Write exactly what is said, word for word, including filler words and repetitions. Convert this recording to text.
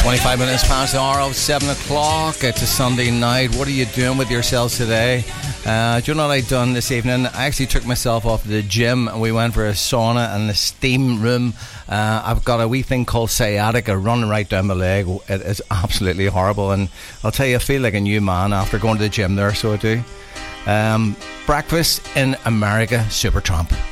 twenty-five minutes past the hour of seven o'clock. It's a Sunday night. What are you doing with yourselves today? Uh, do you know what I done this evening? I actually took myself off to the gym and we went for a sauna and a steam room. Uh, I've got a wee thing called sciatica running right down my leg. It is absolutely horrible, and I'll tell you, I feel like a new man after going to the gym there, so I do. Um, breakfast in America, Supertramp.